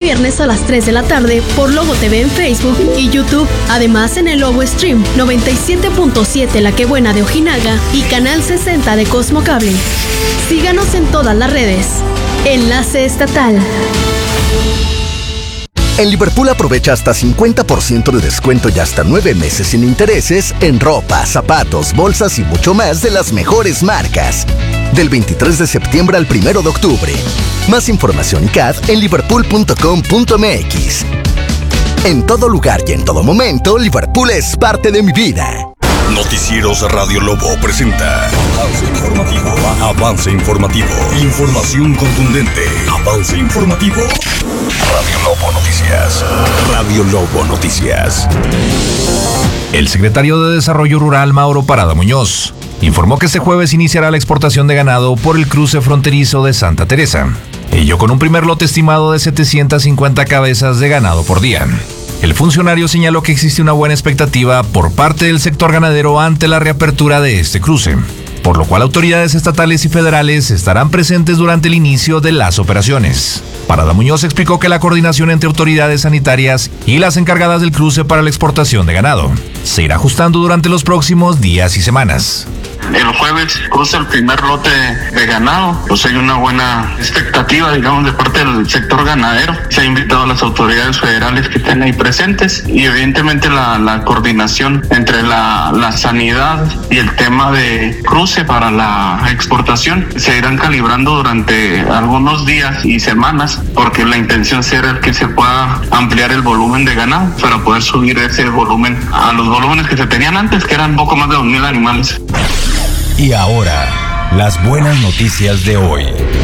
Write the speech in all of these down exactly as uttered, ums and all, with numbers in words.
viernes a las tres de la tarde por Lobo T V en Facebook y YouTube. Además en el Lobo Stream noventa y siete punto siete La Que Buena de Ojinaga y Canal sesenta de Cosmo Cable. Síganos en todas las redes. Enlace Estatal. En Liverpool aprovecha hasta cincuenta por ciento de descuento y hasta nueve meses sin intereses en ropa, zapatos, bolsas y mucho más de las mejores marcas. Del veintitrés de septiembre al primero de octubre. Más información y C A D en liverpool punto com punto m x. En todo lugar y en todo momento, Liverpool es parte de mi vida. Noticieros Radio Lobo presenta Avance Informativo. Avance Informativo. Información contundente. Avance Informativo. Radio Lobo Noticias. Radio Lobo Noticias. El secretario de Desarrollo Rural, Mauro Parada Muñoz, informó que este jueves iniciará la exportación de ganado por el cruce fronterizo de Santa Teresa, ello con un primer lote estimado de setecientas cincuenta cabezas de ganado por día. El funcionario señaló que existe una buena expectativa por parte del sector ganadero ante la reapertura de este cruce, por lo cual autoridades estatales y federales estarán presentes durante el inicio de las operaciones. Parada Muñoz explicó que la coordinación entre autoridades sanitarias y las encargadas del cruce para la exportación de ganado se irá ajustando durante los próximos días y semanas. El jueves cruza el primer lote de ganado, pues hay una buena expectativa, digamos, de parte del sector ganadero. Se ha invitado a las autoridades federales que estén ahí presentes y evidentemente la, la coordinación entre la, la sanidad y el tema de cruce para la exportación se irán calibrando durante algunos días y semanas, porque la intención será que se pueda ampliar el volumen de ganado para poder subir ese volumen a los volúmenes que se tenían antes, que eran poco más de dos mil animales. Y ahora, las buenas noticias de hoy.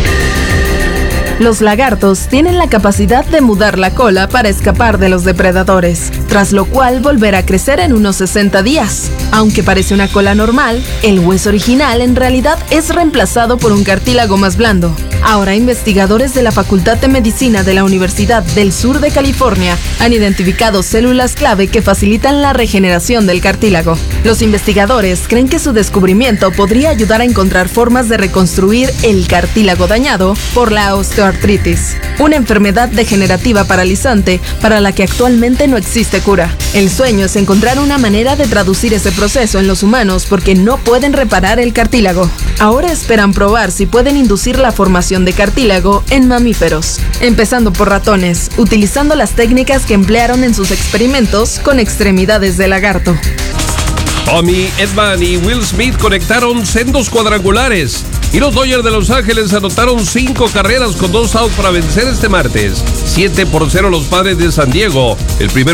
Los lagartos tienen la capacidad de mudar la cola para escapar de los depredadores, tras lo cual volverá a crecer en unos sesenta días. Aunque parece una cola normal, el hueso original en realidad es reemplazado por un cartílago más blando. Ahora investigadores de la Facultad de Medicina de la Universidad del Sur de California han identificado células clave que facilitan la regeneración del cartílago. Los investigadores creen que su descubrimiento podría ayudar a encontrar formas de reconstruir el cartílago dañado por la osteoartritis, una enfermedad degenerativa paralizante para la que actualmente no existe cura. El sueño es encontrar una manera de traducir ese proceso en los humanos porque no pueden reparar el cartílago. Ahora esperan probar si pueden inducir la formación de cartílago en mamíferos, empezando por ratones, utilizando las técnicas que emplearon en sus experimentos con extremidades de lagarto. Tommy Edman y Will Smith conectaron sendos cuadrangulares y los Dodgers de Los Ángeles anotaron cinco carreras con dos outs para vencer este martes. siete por cero los Padres de San Diego. El primer